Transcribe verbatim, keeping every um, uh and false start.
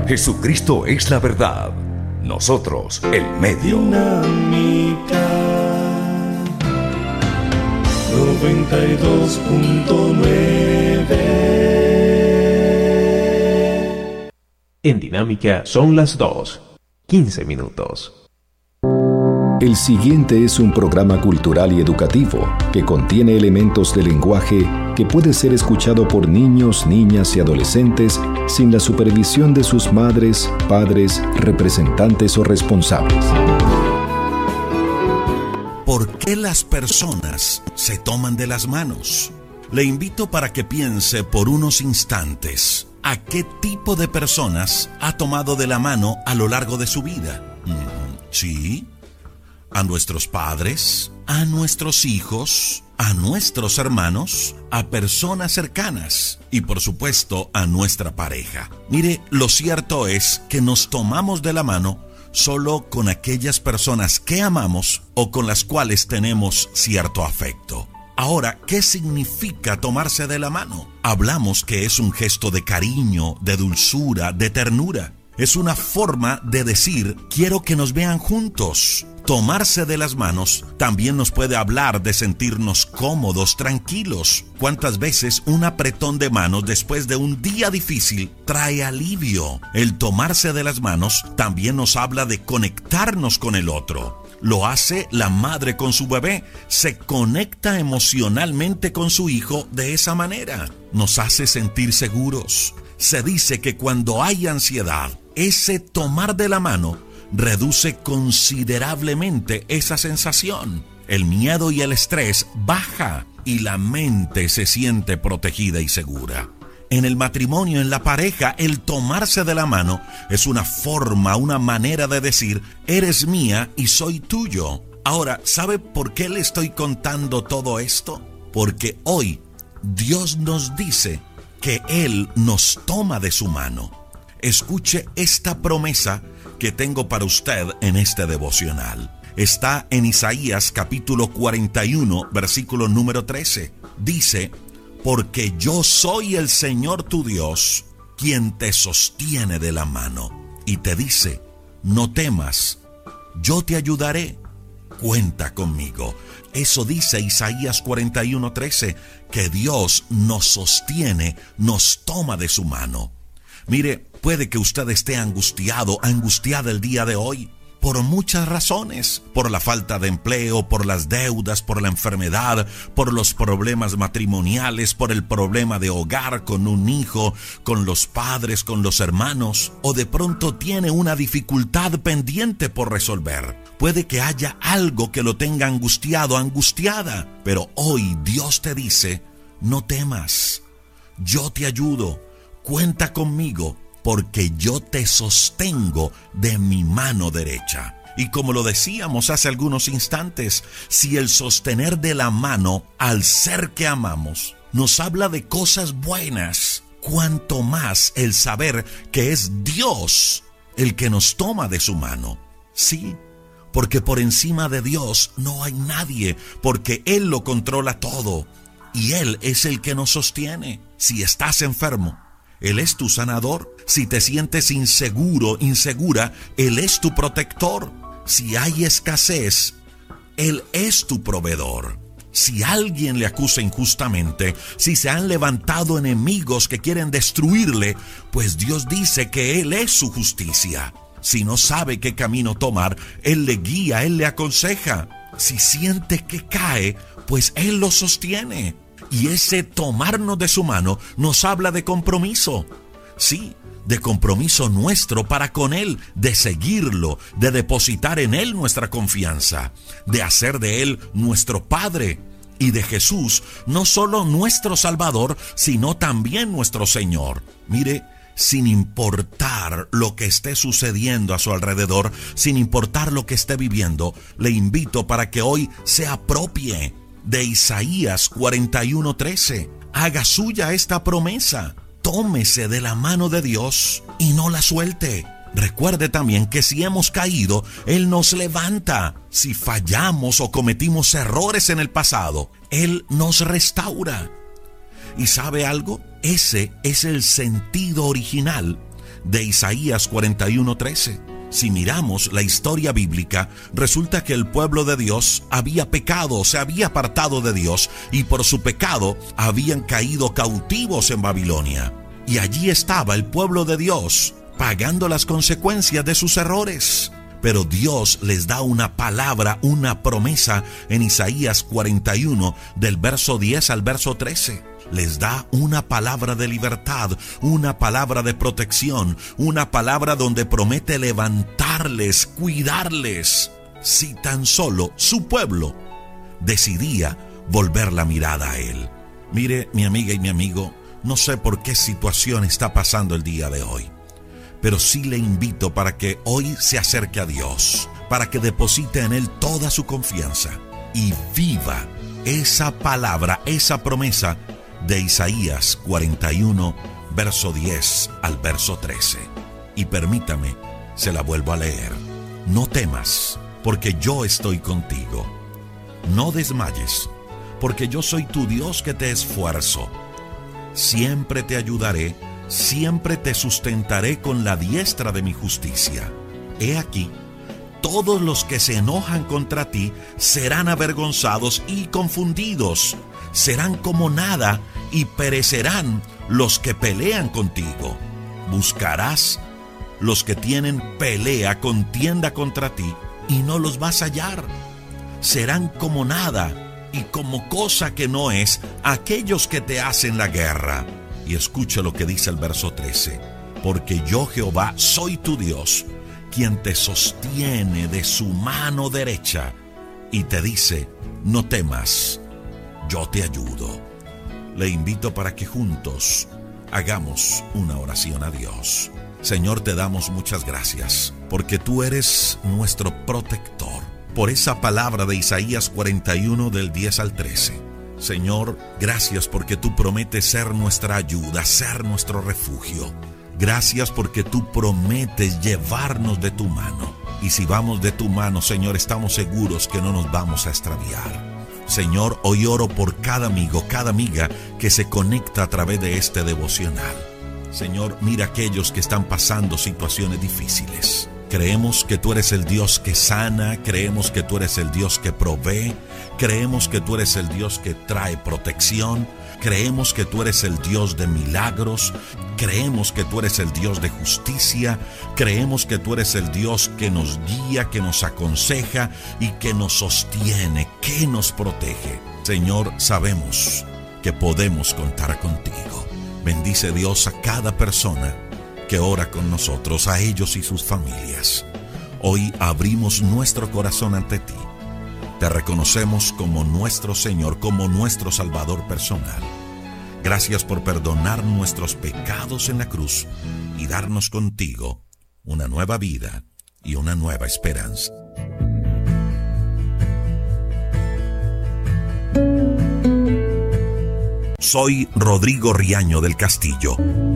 Jesucristo es la verdad, nosotros el medio. Dinámica noventa y dos punto nueve. En Dinámica son las dos, quince minutos. El siguiente es un programa cultural y educativo que contiene elementos de lenguaje que puede ser escuchado por niños, niñas y adolescentes sin la supervisión de sus madres, padres, representantes o responsables. ¿Por qué las personas se toman de las manos? Le invito para que piense por unos instantes a qué tipo de personas ha tomado de la mano a lo largo de su vida. ¿Sí? A nuestros padres, a nuestros hijos, a nuestros hermanos, a personas cercanas y por supuesto a nuestra pareja. Mire, lo cierto es que nos tomamos de la mano solo con aquellas personas que amamos o con las cuales tenemos cierto afecto. Ahora, ¿qué significa tomarse de la mano? Hablamos que es un gesto de cariño, de dulzura, de ternura. Es una forma de decir, quiero que nos vean juntos. Tomarse de las manos también nos puede hablar de sentirnos cómodos, tranquilos. ¿Cuántas veces un apretón de manos después de un día difícil trae alivio? El tomarse de las manos también nos habla de conectarnos con el otro. Lo hace la madre con su bebé. Se conecta emocionalmente con su hijo de esa manera. Nos hace sentir seguros. Se dice que cuando hay ansiedad, ese tomar de la mano reduce considerablemente esa sensación. El miedo y el estrés baja y la mente se siente protegida y segura. En el matrimonio, en la pareja, el tomarse de la mano es una forma, una manera de decir, eres mía y soy tuyo. Ahora, ¿sabe por qué le estoy contando todo esto? Porque hoy Dios nos dice que Él nos toma de su mano. Escuche esta promesa que tengo para usted en este devocional. Está en Isaías capítulo cuarenta y uno, versículo número trece. Dice, porque yo soy el Señor tu Dios, quien te sostiene de la mano. Y te dice, no temas, yo te ayudaré, cuenta conmigo. Eso dice Isaías cuarenta y uno, trece, que Dios nos sostiene, nos toma de su mano. Mire, puede que usted esté angustiado, angustiada el día de hoy, por muchas razones, por la falta de empleo, por las deudas, por la enfermedad, por los problemas matrimoniales, por el problema de hogar con un hijo, con los padres, con los hermanos, o de pronto tiene una dificultad pendiente por resolver. Puede que haya algo que lo tenga angustiado, angustiada, pero hoy Dios te dice, no temas, yo te ayudo, cuenta conmigo, porque yo te sostengo de mi mano derecha. Y como lo decíamos hace algunos instantes, si el sostener de la mano al ser que amamos nos habla de cosas buenas, cuanto más el saber que es Dios el que nos toma de su mano. Sí, porque por encima de Dios no hay nadie, porque Él lo controla todo y Él es el que nos sostiene. Si estás enfermo, Él es tu sanador. Si te sientes inseguro, insegura, Él es tu protector. Si hay escasez, Él es tu proveedor. Si alguien le acusa injustamente, si se han levantado enemigos que quieren destruirle, pues Dios dice que Él es su justicia. Si no sabe qué camino tomar, Él le guía, Él le aconseja. Si siente que cae, pues Él lo sostiene. Y ese tomarnos de su mano nos habla de compromiso. Sí, de compromiso nuestro para con Él, de seguirlo, de depositar en Él nuestra confianza, de hacer de Él nuestro Padre y de Jesús no solo nuestro Salvador, sino también nuestro Señor. Mire, sin importar lo que esté sucediendo a su alrededor, sin importar lo que esté viviendo, le invito para que hoy se apropie de Isaías cuarenta y uno, trece. Haga suya esta promesa. Tómese de la mano de Dios y no la suelte. Recuerde también que si hemos caído, Él nos levanta. Si fallamos o cometimos errores en el pasado, Él nos restaura. ¿Y sabe algo? Ese es el sentido original de Isaías cuarenta y uno trece. Si miramos la historia bíblica, resulta que el pueblo de Dios había pecado, se había apartado de Dios, y por su pecado habían caído cautivos en Babilonia. Y allí estaba el pueblo de Dios, pagando las consecuencias de sus errores. Pero Dios les da una palabra, una promesa en Isaías cuarenta y uno, del verso diez al verso trece. Les da una palabra de libertad, una palabra de protección, una palabra donde promete levantarles, cuidarles, si tan solo su pueblo decidía volver la mirada a Él. Mire, mi amiga y mi amigo, no sé por qué situación está pasando el día de hoy, pero sí le invito para que hoy se acerque a Dios, para que deposite en Él toda su confianza y viva esa palabra, esa promesa de Isaías cuarenta y uno, verso diez al verso trece. Y permítame, se la vuelvo a leer. No temas, porque yo estoy contigo. No desmayes, porque yo soy tu Dios que te esfuerzo. Siempre te ayudaré, siempre te sustentaré con la diestra de mi justicia. He aquí, todos los que se enojan contra ti serán avergonzados y confundidos. Serán como nada y perecerán los que pelean contigo. Buscarás los que tienen pelea, contienda contra ti, y no los vas a hallar. Serán como nada y como cosa que no es aquellos que te hacen la guerra. Y escucha lo que dice el verso trece. Porque yo, Jehová, soy tu Dios, quien te sostiene de su mano derecha y te dice: no temas, yo te ayudo. Le invito para que juntos hagamos una oración a Dios. Señor, te damos muchas gracias, porque tú eres nuestro protector. Por esa palabra de Isaías cuarenta y uno, del diez al trece. Señor, gracias porque tú prometes ser nuestra ayuda, ser nuestro refugio. Gracias porque tú prometes llevarnos de tu mano. Y si vamos de tu mano, Señor, estamos seguros que no nos vamos a extraviar. Señor, hoy oro por cada amigo, cada amiga que se conecta a través de este devocional. Señor, mira a aquellos que están pasando situaciones difíciles. Creemos que tú eres el Dios que sana, creemos que tú eres el Dios que provee, creemos que tú eres el Dios que trae protección, creemos que tú eres el Dios de milagros, creemos que tú eres el Dios de justicia, creemos que tú eres el Dios que nos guía, que nos aconseja y que nos sostiene, que nos protege. Señor, sabemos que podemos contar contigo. Bendice, Dios, a cada persona que ora con nosotros, a ellos y sus familias. Hoy abrimos nuestro corazón ante ti. Te reconocemos como nuestro Señor, como nuestro Salvador personal. Gracias por perdonar nuestros pecados en la cruz y darnos contigo una nueva vida y una nueva esperanza. Soy Rodrigo Riaño del Castillo.